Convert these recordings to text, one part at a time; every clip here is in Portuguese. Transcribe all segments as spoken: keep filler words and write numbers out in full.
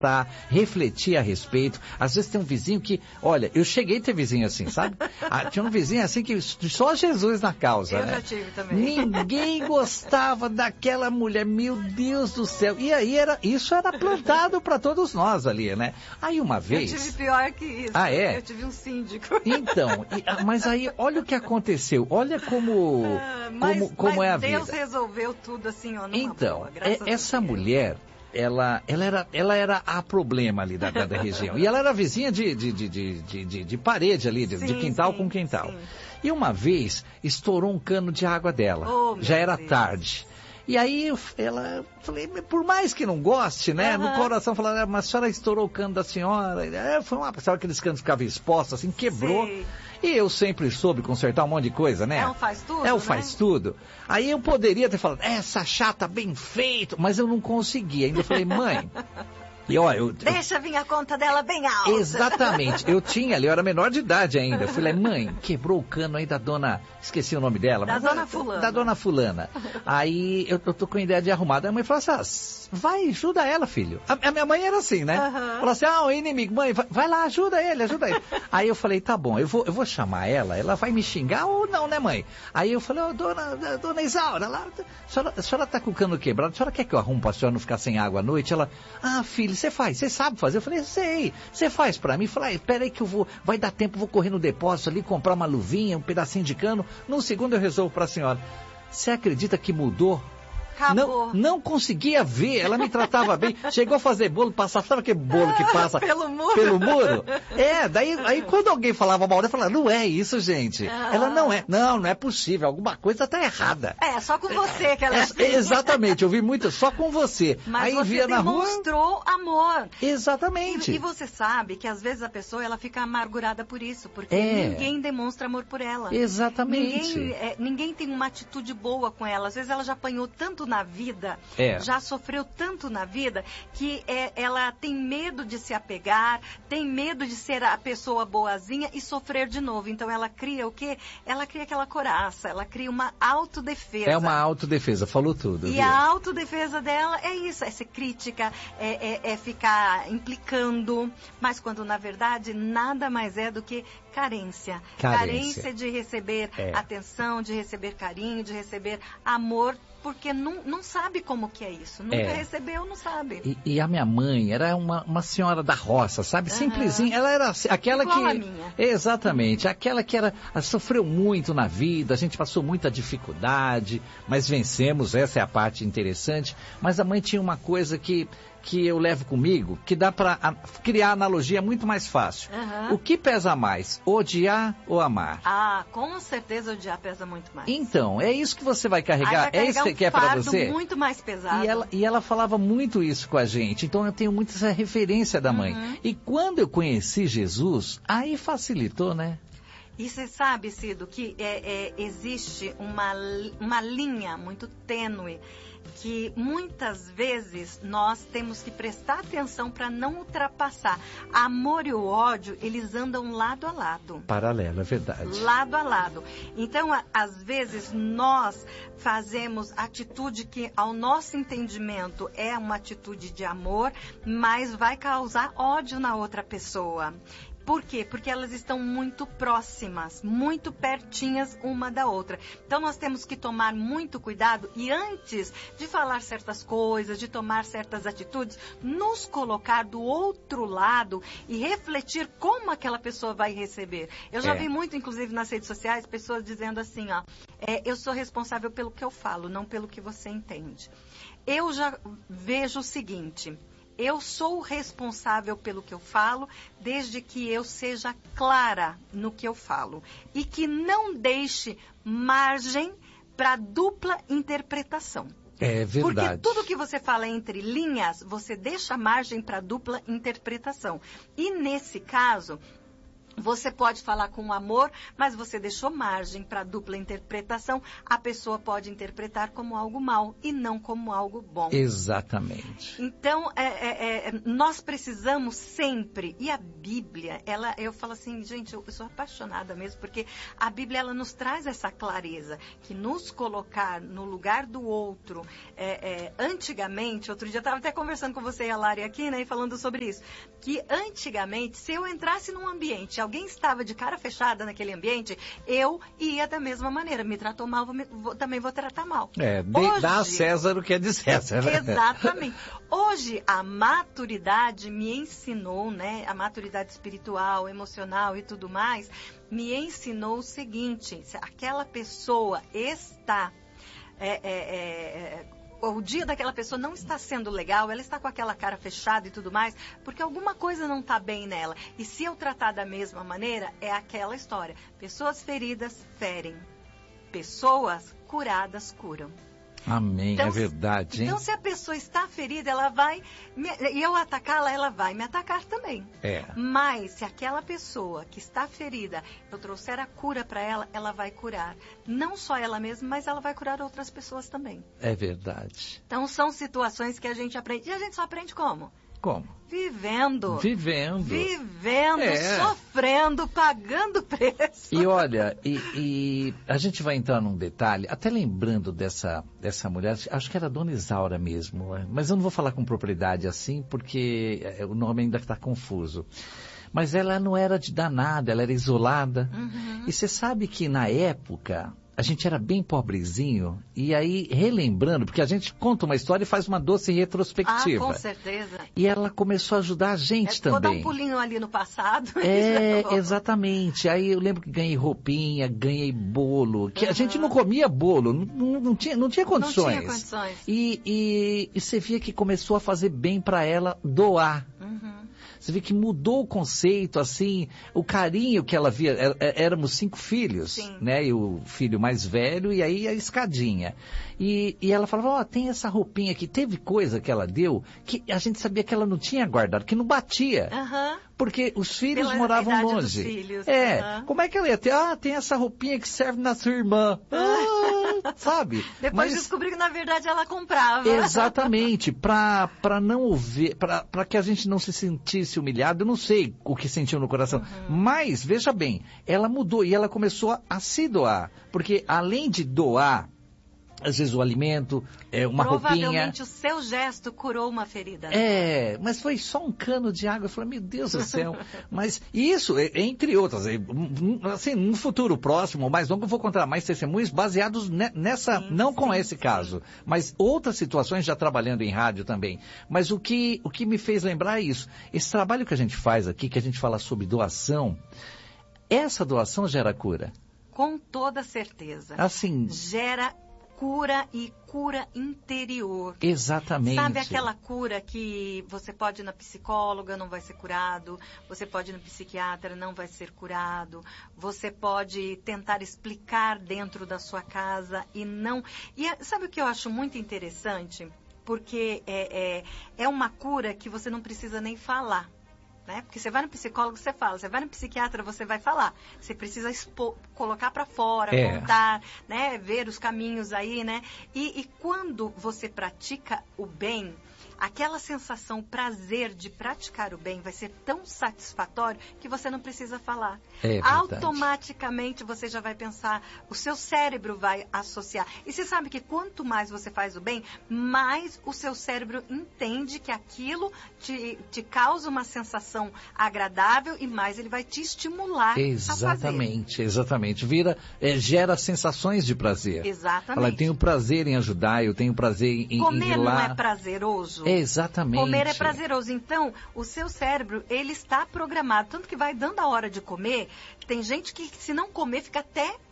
Tá, refletir a respeito. Às vezes tem um vizinho que, olha, eu cheguei a ter vizinho assim, sabe? Ah, tinha um vizinho assim que só Jesus na causa, eu né? já tive também. Ninguém gostava daquela mulher, meu Deus do céu. E aí era, isso era plantado para todos nós ali, né? Aí uma vez... Eu tive pior que isso. Ah, é? Eu tive um síndico. Então, e, mas aí olha o que aconteceu, olha como, ah, mas, como, como mas é a Deus vida. resolveu tudo assim, ó, numa Então, boa, é, essa mulher... Ela, ela, era, ela era a problema ali da, da, da região. E ela era vizinha de, de, de, de, de, de parede ali, de, sim, de quintal sim, com quintal. Sim. E uma vez estourou um cano de água dela. Oh, Já era Deus. tarde. E aí eu, ela, falei, por mais que não goste, né? Uhum. No coração, falando, mas a senhora estourou o cano da senhora. É, foi uma, sabe aqueles canos que ficavam expostos, assim, quebrou. Sim. E eu sempre soube consertar um monte de coisa, né? É um faz tudo, É o né? faz tudo. Aí eu poderia ter falado, essa chata bem feito, mas eu não consegui. Ainda falei, mãe... E, ó, eu, Deixa vir a conta dela bem alta. Exatamente. Eu tinha ali, eu era menor de idade ainda. Eu falei, mãe, quebrou o cano aí da dona... Esqueci o nome dela. Da mas, dona fulana. Da dona fulana. Aí eu, eu tô com a ideia de arrumar. A mãe falou assim, ah, vai, ajuda ela, filho. A, a minha mãe era assim, né? Uhum. Falou assim, ah, o inimigo, mãe, vai, vai lá, ajuda ele, ajuda ele. Aí eu falei, tá bom, eu vou, eu vou chamar ela, ela vai me xingar ou não, né, mãe? Aí eu falei, oh, dona, dona Isaura, lá, a, senhora, a senhora tá com o cano quebrado, a senhora quer que eu arrume pra senhora não ficar sem água à noite? Ela, ah, filho, você faz, você sabe fazer? Eu falei, sei, você faz pra mim? Eu falei, espera aí que eu vou, vai dar tempo, vou correr no depósito ali, comprar uma luvinha, um pedacinho de cano, num segundo eu resolvo pra senhora. Você acredita que mudou? Acabou. Não, não conseguia ver, ela me tratava bem, chegou a fazer bolo, passava, sabe aquele bolo que passa pelo muro? Pelo muro? É, daí aí quando alguém falava mal, eu falava, não é isso, gente. Ah. Ela não é, não, não é possível, alguma coisa tá errada. É, só com você que ela é, é assim. Exatamente, eu vi muito, só com você. Mas aí você via na rua... demonstrou amor. Exatamente. E, e você sabe que às vezes a pessoa ela fica amargurada por isso, porque é. ninguém demonstra amor por ela. Exatamente. Ninguém, é, ninguém tem uma atitude boa com ela. Às vezes ela já apanhou tanto na vida... É. Já sofreu tanto na vida que é, ela tem medo de se apegar, tem medo de ser a pessoa boazinha e sofrer de novo. Então ela cria o quê? Ela cria aquela coraça, ela cria uma autodefesa. É uma autodefesa, falou tudo. E viu? a autodefesa dela é isso, é ser crítica, é, é, é ficar implicando, mas quando na verdade nada mais é do que carência. Carência, carência de receber é. atenção, de receber carinho, de receber amor, porque não, não sabe como que é isso. Nunca é. recebeu, não sabe. E, e a minha mãe era uma, uma senhora da roça, sabe? Uhum. Simplesinha. Ela era aquela Igual que... a minha. Exatamente. Aquela que era, sofreu muito na vida, a gente passou muita dificuldade, mas vencemos, essa é a parte interessante. Mas a mãe tinha uma coisa que... que eu levo comigo, que dá para criar analogia muito mais fácil. Uhum. O que pesa mais, odiar ou amar? Ah, com certeza odiar pesa muito mais. Então, é isso que você vai carregar, vai é isso um que é para você? muito mais pesado. E ela, e ela falava muito isso com a gente, então eu tenho muito essa referência da mãe. Uhum. E quando eu conheci Jesus, aí facilitou, né? E você sabe, Cido, que é, é, existe uma, uma linha muito tênue que muitas vezes nós temos que prestar atenção para não ultrapassar. Amor e o ódio, eles andam lado a lado. Paralelo, é verdade. Lado a lado. Então, a, às vezes, nós fazemos atitude que, ao nosso entendimento, é uma atitude de amor, mas vai causar ódio na outra pessoa. Por quê? Porque elas estão muito próximas, muito pertinhas uma da outra. Então nós temos que tomar muito cuidado e antes de falar certas coisas, de tomar certas atitudes, nos colocar do outro lado e refletir como aquela pessoa vai receber. Eu já é. vi muito, inclusive nas redes sociais, pessoas dizendo assim, ó, é, eu sou responsável pelo que eu falo, não pelo que você entende. Eu já vejo o seguinte... Eu sou responsável pelo que eu falo, desde que eu seja clara no que eu falo. E que não deixe margem para dupla interpretação. É verdade. Porque tudo que você fala entre linhas, você deixa margem para dupla interpretação. E nesse caso... Você pode falar com amor, mas você deixou margem para dupla interpretação. A pessoa pode interpretar como algo mal e não como algo bom. Exatamente. Então, é, é, é, nós precisamos sempre, e a Bíblia, ela, eu falo assim, gente, eu, eu sou apaixonada mesmo, porque a Bíblia, ela nos traz essa clareza, que nos colocar no lugar do outro, é, é, antigamente, outro dia eu estava até conversando com você e a Lari aqui, né, e falando sobre isso, que antigamente, se eu entrasse num ambiente, alguém estava de cara fechada naquele ambiente, eu ia da mesma maneira. Me tratou mal, vou, vou, também vou tratar mal. É, de, Hoje, dá a César o que é de César. Né? Exatamente. Hoje, a maturidade me ensinou, né? A maturidade espiritual, emocional e tudo mais, me ensinou o seguinte, se aquela pessoa está... É, é, é, o dia daquela pessoa não está sendo legal, ela está com aquela cara fechada e tudo mais, porque alguma coisa não está bem nela. E se eu tratar da mesma maneira, é aquela história. Pessoas feridas ferem. Pessoas curadas curam. Amém, então, é verdade, hein? Então, se a pessoa está ferida, ela vai... Me, e eu atacá-la, ela vai me atacar também. É. Mas, se aquela pessoa que está ferida, eu trouxer a cura para ela, ela vai curar. Não só ela mesma, mas ela vai curar outras pessoas também. É verdade. Então, são situações que a gente aprende. E a gente só aprende como? Como? Vivendo. Vivendo. Vivendo, é. sofrendo, pagando preço. E olha, e, e a gente vai entrar num detalhe, até lembrando dessa, dessa mulher, acho que era a Dona Isaura mesmo, mas eu não vou falar com propriedade assim, porque o nome ainda está confuso. Mas ela não era de danada, ela era isolada. Uhum. E você sabe que na época... A gente era bem pobrezinho, e aí, relembrando, porque a gente conta uma história e faz uma doce retrospectiva. Ah, com certeza. E ela começou a ajudar a gente é, também. Vou dar um pulinho ali no passado. É, exatamente. Aí eu lembro que ganhei roupinha, ganhei bolo, que uhum. a gente não comia bolo, não, não, tinha, não tinha condições. Não tinha condições. E, e, e você via que começou a fazer bem para ela doar. Uhum. Você vê que mudou o conceito, assim, o carinho que ela via. É, é, éramos cinco filhos, Sim. né? E o filho mais velho, e aí a escadinha. E, e ela falava, ó, oh, tem essa roupinha aqui. Teve coisa que ela deu que a gente sabia que ela não tinha guardado, que não batia. Aham. Uhum. Porque os filhos Pela moravam idade longe. Dos filhos. É, uhum. Como é que ela ia ter? Ah, tem essa roupinha que serve na sua irmã. Ah, sabe? Depois Mas... descobri que na verdade ela comprava. Exatamente, para para não ouvir, para que a gente não se sentisse humilhado, eu não sei o que sentiu no coração, uhum. Mas veja bem, ela mudou e ela começou a, a se doar, porque além de doar, às vezes o alimento, é, uma Provavelmente roupinha... Provavelmente o seu gesto curou uma ferida. É, mas foi só um cano de água. Eu falei, meu Deus do céu. Mas isso, entre outras, assim, no futuro próximo, mais longo, eu vou contar mais testemunhos baseados nessa, sim, não sim, com esse sim. caso, mas outras situações já trabalhando em rádio também. Mas o que, o que me fez lembrar é isso. Esse trabalho que a gente faz aqui, que a gente fala sobre doação, essa doação gera cura. Com toda certeza. Assim... Gera cura e cura interior. Exatamente. Sabe aquela cura que você pode ir na psicóloga, não vai ser curado, você pode ir no psiquiatra, não vai ser curado, você pode tentar explicar dentro da sua casa e não... E sabe o que eu acho muito interessante? Porque é, é, é uma cura que você não precisa nem falar. Né? Porque você vai no psicólogo, você fala, você vai no psiquiatra, você vai falar. Você precisa expor, colocar para fora, é. contar, né? Ver os caminhos aí, né? E, e quando você pratica o bem, aquela sensação, o prazer de praticar o bem vai ser tão satisfatório que você não precisa falar. É automaticamente você já vai pensar, o seu cérebro vai associar. E você sabe que quanto mais você faz o bem, mais o seu cérebro entende que aquilo te, te causa uma sensação agradável e mais ele vai te estimular exatamente, a fazer. Exatamente, exatamente. Vira, é, gera sensações de prazer. Exatamente. Ela tem o prazer em ajudar, eu tenho prazer em, Comer em ir lá. não é prazeroso? É, exatamente. Comer é prazeroso. Então, o seu cérebro, ele está programado. Tanto que vai dando a hora de comer. Tem gente que, se não comer, fica até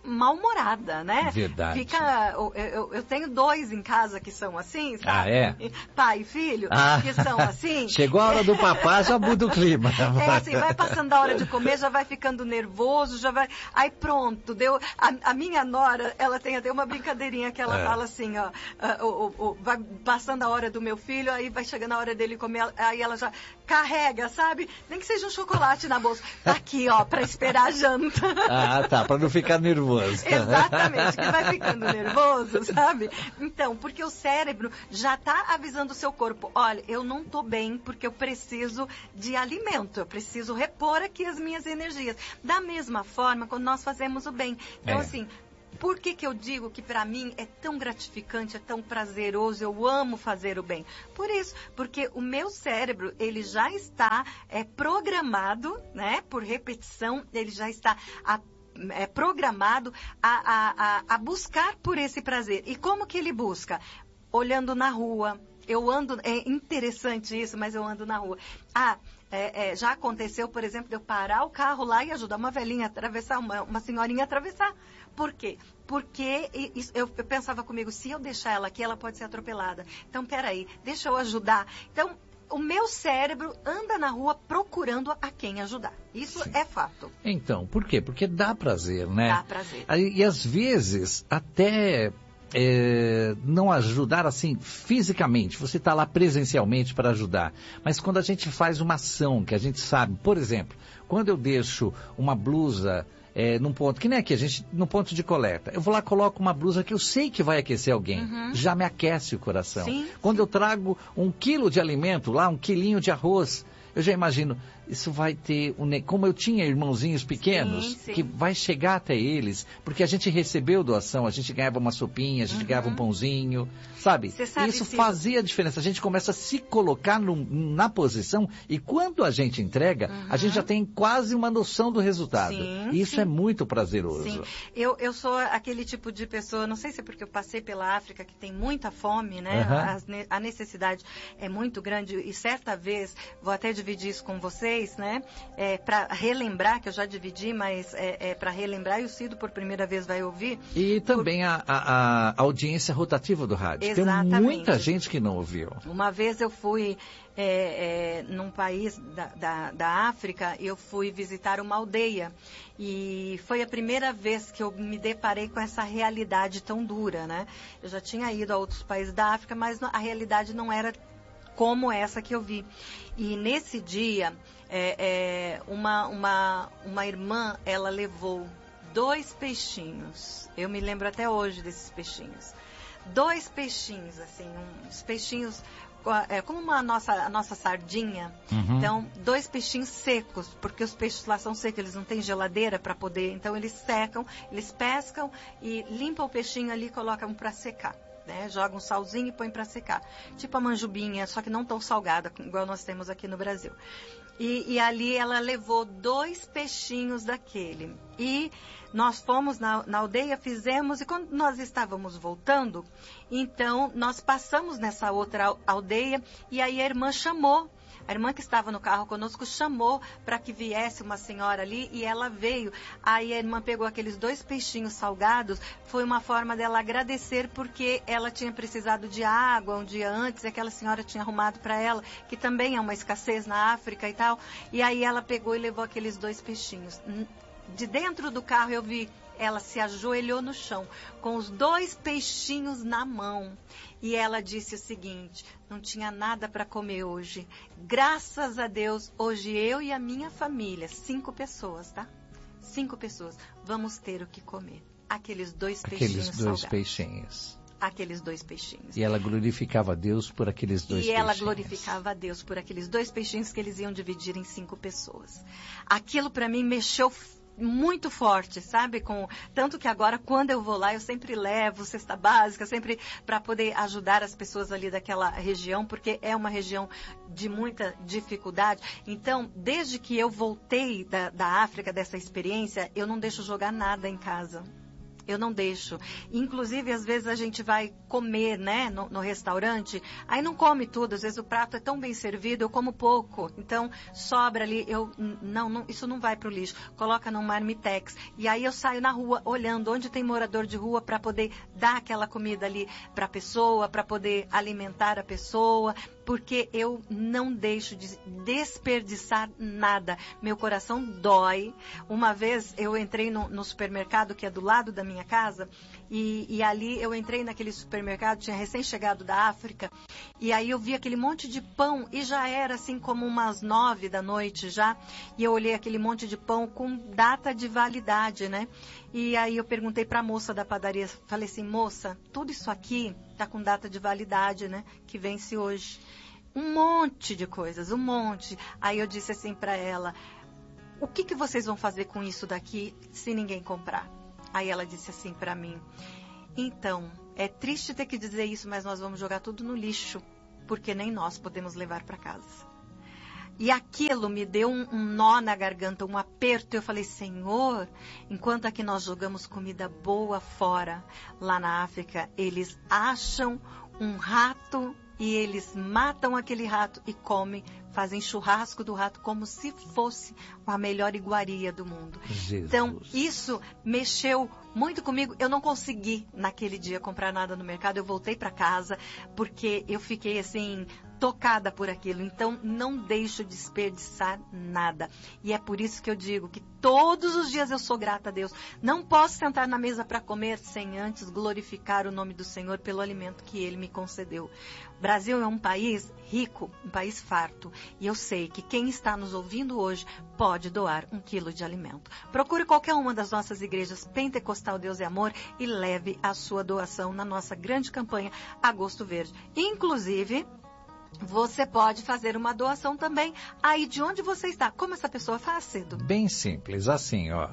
mal-humorada, né? Verdade. Fica, eu, eu, eu tenho dois em casa que são assim, sabe? Ah, é? Pai e filho, ah. que são assim. Chegou a hora do papá, já muda o clima. É assim, vai passando a hora de comer, já vai ficando nervoso, já vai... Aí pronto, deu... A, a minha nora, ela tem até uma brincadeirinha que ela é. fala assim, ó, uh, uh, uh, vai passando a hora do meu filho, aí vai chegando a hora dele comer, aí ela já carrega, sabe? Nem que seja um chocolate na bolsa. Tá aqui, ó, pra esperar a janta. Ah, tá, pra não ficar nervoso. Exatamente, que vai ficando nervoso, sabe? Então, porque o cérebro já tá avisando o seu corpo, olha, eu não tô bem porque eu preciso de alimento, eu preciso repor aqui as minhas energias. Da mesma forma, quando nós fazemos o bem. Então, é. assim, por que que eu digo que para mim é tão gratificante, é tão prazeroso, eu amo fazer o bem? Por isso, porque o meu cérebro, ele já está é, programado, né, por repetição, ele já está a, é, programado a, a, a, a buscar por esse prazer. E como que ele busca? Olhando na rua. Eu ando, é interessante isso, mas eu ando na rua. Ah, é, é, já aconteceu, por exemplo, de eu parar o carro lá e ajudar uma velhinha a atravessar, uma, uma senhorinha a atravessar. Por quê? Porque isso, eu, eu pensava comigo, se eu deixar ela aqui, ela pode ser atropelada. Então, peraí, deixa eu ajudar. Então, o meu cérebro anda na rua procurando a quem ajudar. Isso Sim. é fato. Então, por quê? Porque dá prazer, né? Dá prazer. E, e às vezes, até... É, não ajudar assim fisicamente, você está lá presencialmente para ajudar, mas quando a gente faz uma ação que a gente sabe, por exemplo, quando eu deixo uma blusa é, num ponto, que nem aqui, a gente, num ponto de coleta, eu vou lá, coloco uma blusa que eu sei que vai aquecer alguém, uhum. já me aquece o coração. Sim, quando sim. eu trago um quilo de alimento lá, um quilinho de arroz, eu já imagino, isso vai ter, um, como eu tinha irmãozinhos pequenos, sim, sim. que vai chegar até eles, porque a gente recebeu doação, a gente ganhava uma sopinha, a gente uhum. ganhava um pãozinho, sabe? sabe isso se... fazia a diferença, a gente começa a se colocar no, na posição, e quando a gente entrega, uhum. a gente já tem quase uma noção do resultado. Sim, e isso sim. é muito prazeroso. Sim. Eu, eu sou aquele tipo de pessoa, não sei se é porque eu passei pela África, que tem muita fome, né? Uhum. A, a necessidade é muito grande, e certa vez, vou até dividir isso com vocês, né? É, para relembrar, que eu já dividi, mas é, é para relembrar, e o Cido por primeira vez vai ouvir. E também por... a, a, a audiência rotativa do rádio. Exatamente. Tem muita gente que não ouviu. Uma vez eu fui é, é, num país da, da, da África, eu fui visitar uma aldeia. E foi a primeira vez que eu me deparei com essa realidade tão dura, né? Eu já tinha ido a outros países da África, mas a realidade não era como essa que eu vi. E nesse dia, é, é, uma, uma, uma irmã, ela levou dois peixinhos. Eu me lembro até hoje desses peixinhos. Dois peixinhos, assim, uns peixinhos é, como uma nossa, a nossa sardinha. Uhum. Então, dois peixinhos secos, porque os peixes lá são secos, eles não têm geladeira para poder, então eles secam, eles pescam e limpam o peixinho ali e colocam para secar. Né? Joga um salzinho e põe para secar. Tipo a manjubinha, só que não tão salgada, igual nós temos aqui no Brasil. E, e ali ela levou dois peixinhos daquele. E nós fomos na, na aldeia, fizemos, e quando nós estávamos voltando, então nós passamos nessa outra aldeia, e aí a irmã chamou. A irmã que estava no carro conosco chamou para que viesse uma senhora ali, e ela veio. Aí a irmã pegou aqueles dois peixinhos salgados, foi uma forma dela agradecer, porque ela tinha precisado de água um dia antes, e aquela senhora tinha arrumado para ela, que também é uma escassez na África e tal. E aí ela pegou e levou aqueles dois peixinhos. De dentro do carro eu vi, ela se ajoelhou no chão, com os dois peixinhos na mão. E ela disse o seguinte: não tinha nada para comer hoje. Graças a Deus, hoje eu e a minha família, cinco pessoas, tá? Cinco pessoas, vamos ter o que comer. Aqueles dois peixinhos Aqueles dois salgados. peixinhos. Aqueles dois peixinhos. E ela glorificava a Deus por aqueles dois e peixinhos. E ela glorificava a Deus por aqueles dois peixinhos que eles iam dividir em cinco pessoas. Aquilo para mim mexeu muito forte, sabe? Com, tanto que agora, quando eu vou lá, eu sempre levo cesta básica, sempre para poder ajudar as pessoas ali daquela região, porque é uma região de muita dificuldade. Então, desde que eu voltei da, da África, dessa experiência, eu não deixo jogar nada em casa. Eu não deixo. Inclusive, às vezes a gente vai comer, né, no, no restaurante, aí não come tudo, às vezes o prato é tão bem servido, eu como pouco, então sobra ali, eu, não, não isso não vai pro lixo, coloca num marmitex, e aí eu saio na rua olhando onde tem morador de rua para poder dar aquela comida ali para a pessoa, para poder alimentar a pessoa, porque eu não deixo de desperdiçar nada. Meu coração dói. Uma vez eu entrei no, no supermercado que é do lado da minha casa, e, e ali eu entrei naquele supermercado, tinha recém-chegado da África, e aí eu vi aquele monte de pão, e já era assim como umas nove da noite já, e eu olhei aquele monte de pão com data de validade, né? E aí eu perguntei para a moça da padaria, falei assim, moça, tudo isso aqui tá com data de validade, né? Que vence hoje. Um monte de coisas, um monte. Aí eu disse assim para ela, o que, que vocês vão fazer com isso daqui se ninguém comprar? Aí ela disse assim para mim, então, é triste ter que dizer isso, mas nós vamos jogar tudo no lixo, porque nem nós podemos levar para casa. E aquilo me deu um, um nó na garganta, um aperto. Eu falei, Senhor, enquanto aqui nós jogamos comida boa fora, lá na África, eles acham um rato e eles matam aquele rato e comem, fazem churrasco do rato como se fosse a melhor iguaria do mundo. Jesus. Então, isso mexeu muito comigo. Eu não consegui, naquele dia, comprar nada no mercado. Eu voltei para casa, porque eu fiquei, assim, tocada por aquilo. Então, não deixo desperdiçar nada. E é por isso que eu digo que todos os dias eu sou grata a Deus. Não posso sentar na mesa para comer sem antes glorificar o nome do Senhor pelo alimento que Ele me concedeu. O Brasil é um país rico, um país farto. E eu sei que quem está nos ouvindo hoje pode doar um quilo de alimento. Procure qualquer uma das nossas igrejas Pentecostal Deus e Amor e leve a sua doação na nossa grande campanha Agosto Verde. Inclusive, você pode fazer uma doação também aí de onde você está. Como essa pessoa faz, Cido? Bem simples, assim, ó.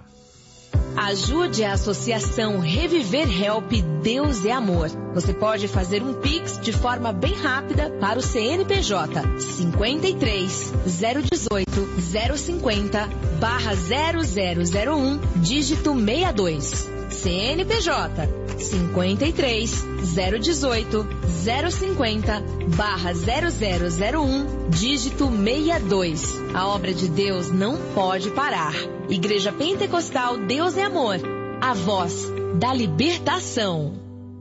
Ajude a Associação Reviver Help Deus é Amor. Você pode fazer um Pix de forma bem rápida para o C N P J cinquenta e três, zero dezoito, zero cinquenta, barra zero zero zero um, dígito sessenta e dois. C N P J cinquenta e três, zero dezoito, zero cinquenta, barra zero zero zero um, dígito sessenta e dois. A obra de Deus não pode parar. Igreja Pentecostal Deus é Amor, a voz da libertação.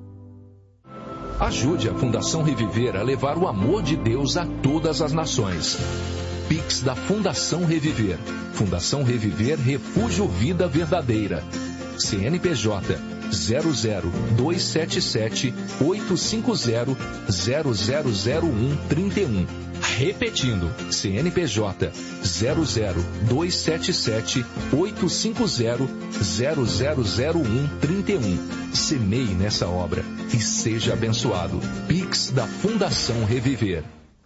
Ajude a Fundação Reviver a levar o amor de Deus a todas as nações. Pix da Fundação Reviver. Fundação Reviver Refúgio Vida Verdadeira. C N P J zero zero dois sete sete oito cinco zero zero zero zero um trinta e um. Repetindo, C N P J zero zero dois sete sete oito cinco zero zero zero zero um trinta e um. Semeie nessa obra e seja abençoado. Pix da Fundação Reviver.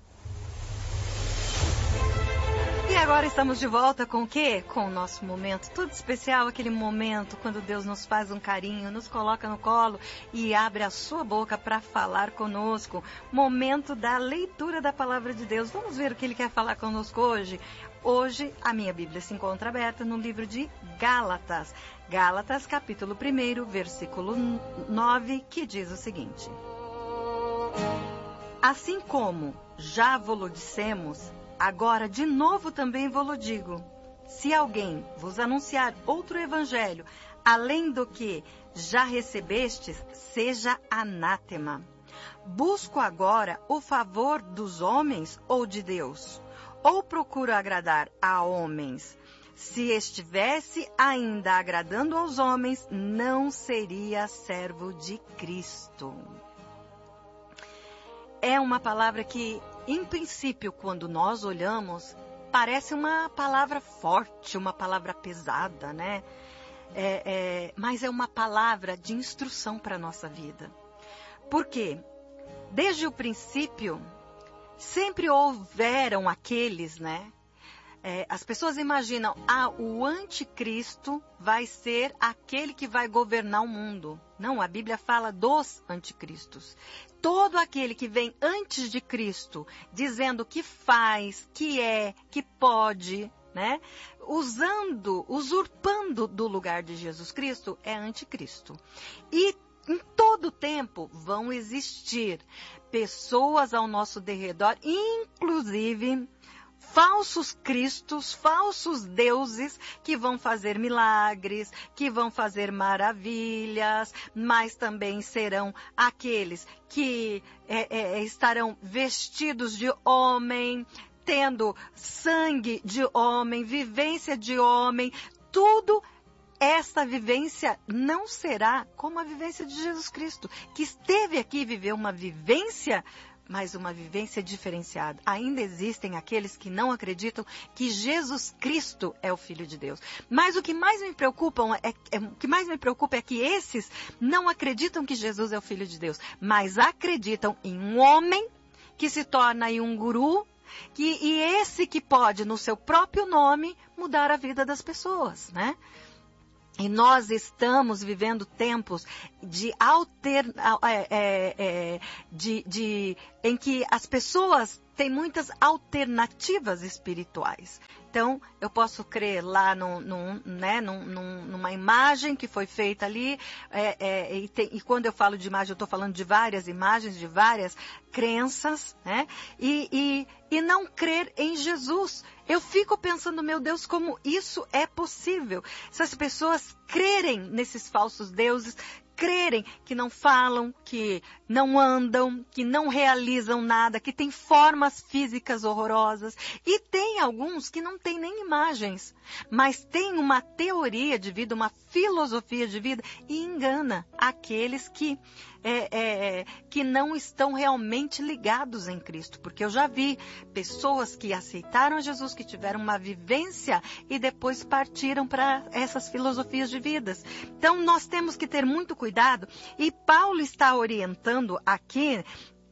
E agora estamos de volta com o quê? Com o nosso momento tudo especial, aquele momento quando Deus nos faz um carinho, nos coloca no colo e abre a sua boca para falar conosco. Momento da leitura da Palavra de Deus. Vamos ver o que Ele quer falar conosco hoje? Hoje a minha Bíblia se encontra aberta no livro de Gálatas. Gálatas, capítulo um, versículo nove, que diz o seguinte. Assim como já vos dissemos, agora de novo também vos digo, se alguém vos anunciar outro evangelho, além do que já recebestes, seja anátema. Busco agora o favor dos homens ou de Deus? Ou procuro agradar a homens? Se estivesse ainda agradando aos homens, não seria servo de Cristo. É uma palavra que, em princípio, quando nós olhamos, parece uma palavra forte, uma palavra pesada, né? É, é, mas é uma palavra de instrução para a nossa vida. Por quê? Desde o princípio, sempre houveram aqueles, né? É, as pessoas imaginam, ah, o anticristo vai ser aquele que vai governar o mundo. Não, a Bíblia fala dos anticristos. Todo aquele que vem antes de Cristo, dizendo que faz, que é, que pode, né? Usando, usurpando do lugar de Jesus Cristo, é anticristo. E em todo tempo vão existir pessoas ao nosso derredor, inclusive falsos cristos, falsos deuses, que vão fazer milagres, que vão fazer maravilhas, mas também serão aqueles que é, é, estarão vestidos de homem, tendo sangue de homem, vivência de homem, tudo. Esta vivência não será como a vivência de Jesus Cristo, que esteve aqui e viveu uma vivência, mas uma vivência diferenciada. Ainda existem aqueles que não acreditam que Jesus Cristo é o Filho de Deus. Mas o que mais me preocupa é, é, o que mais me preocupa é que esses não acreditam que Jesus é o Filho de Deus, mas acreditam em um homem que se torna aí um guru, que, e esse que pode, no seu próprio nome, mudar a vida das pessoas, né? E nós estamos vivendo tempos de alter, é, é, é, de, de, em que as pessoas têm muitas alternativas espirituais. Então, eu posso crer lá num, num, né, num, num, numa imagem que foi feita ali, é, é, e, tem, e quando eu falo de imagem, eu estou falando de várias imagens, de várias crenças, né, e, e, e não crer em Jesus. Eu fico pensando, meu Deus, como isso é possível? Se as pessoas crerem nesses falsos deuses, crerem que não falam, que não andam, que não realizam nada, que têm formas físicas horrorosas. E tem alguns que não têm nem imagens, mas têm uma teoria de vida, uma filosofia de vida, e engana aqueles que, é, é, que não estão realmente ligados em Cristo. Porque eu já vi pessoas que aceitaram Jesus, que tiveram uma vivência e depois partiram para essas filosofias de vidas. Então nós temos que ter muito cuidado. Cuidado, e Paulo está orientando aqui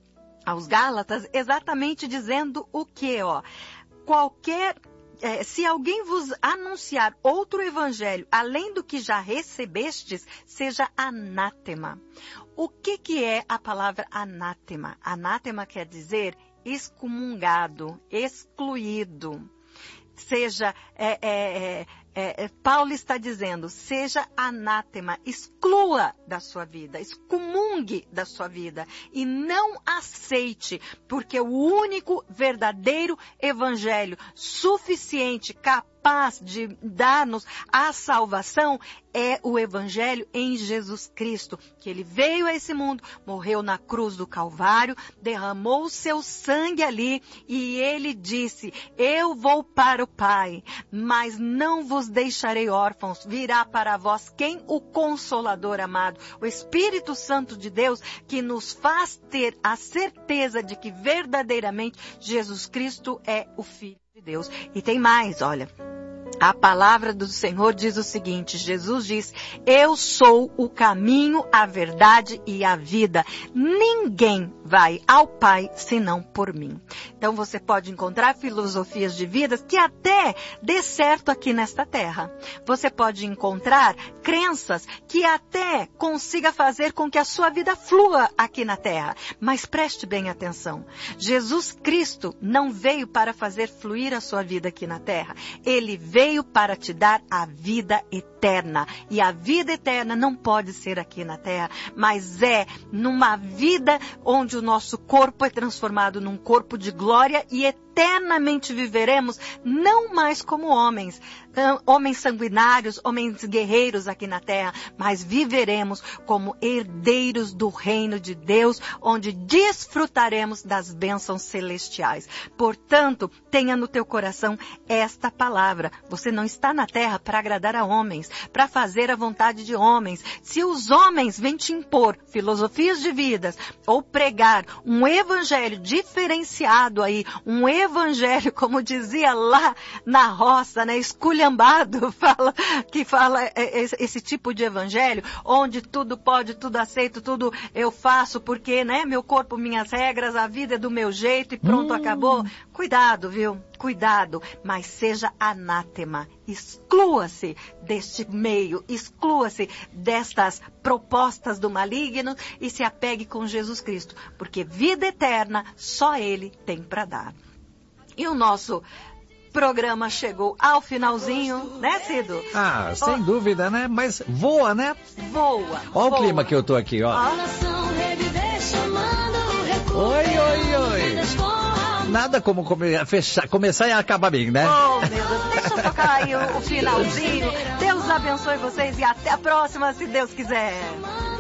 aos Gálatas exatamente dizendo o que, ó, qualquer, é, se alguém vos anunciar outro evangelho além do que já recebestes, seja anátema. O que que é a palavra anátema? Anátema quer dizer excomungado, excluído. Seja, é, é, é, é, Paulo está dizendo, seja anátema, exclua da sua vida, excomungue da sua vida e não aceite, porque o único verdadeiro evangelho suficiente, capaz de dar-nos a salvação é o evangelho em Jesus Cristo, que ele veio a esse mundo, morreu na cruz do Calvário, derramou o seu sangue ali e ele disse, eu vou para o Pai, mas não vos deixarei órfãos, virá para vós quem? O Consolador amado, o Espírito Santo de Deus, que nos faz ter a certeza de que verdadeiramente Jesus Cristo é o Filho de Deus. E tem mais, olha. A palavra do Senhor diz o seguinte, Jesus diz, eu sou o caminho, a verdade e a vida. Ninguém vai ao Pai senão por mim. Então você pode encontrar filosofias de vida que até dê certo aqui nesta terra. Você pode encontrar crenças que até consiga fazer com que a sua vida flua aqui na terra. Mas preste bem atenção. Jesus Cristo não veio para fazer fluir a sua vida aqui na terra. Ele veio veio para te dar a vida eterna. E a vida eterna não pode ser aqui na terra, mas é numa vida onde o nosso corpo é transformado num corpo de glória e eternamente viveremos, não mais como homens, homens sanguinários, homens guerreiros aqui na terra, mas viveremos como herdeiros do reino de Deus, onde desfrutaremos das bênçãos celestiais. Portanto, tenha no teu coração esta palavra. Você não está na terra para agradar a homens, para fazer a vontade de homens. Se os homens vêm te impor filosofias de vidas ou pregar um evangelho diferenciado aí, um evangelho, como dizia lá na roça, né, esculhambado, fala, que fala esse, esse tipo de evangelho, onde tudo pode, tudo aceito, tudo eu faço porque, né, meu corpo, minhas regras, a vida é do meu jeito e pronto, hum. acabou. Cuidado, viu? Cuidado, mas seja anátema, exclua-se deste meio, exclua-se destas propostas do maligno e se apegue com Jesus Cristo, porque vida eterna só Ele tem para dar. E o nosso programa chegou ao finalzinho, né, Cido? Ah, sem oh. dúvida, né? Mas voa, né? Voa. Olha voa. o clima que eu tô aqui, ó. ó. Oi, oi, oi. Nada como come, fechar, começar e acabar bem, né? Oh, meu Deus. Deixa eu tocar aí o, o finalzinho. Deus abençoe vocês e até a próxima, se Deus quiser.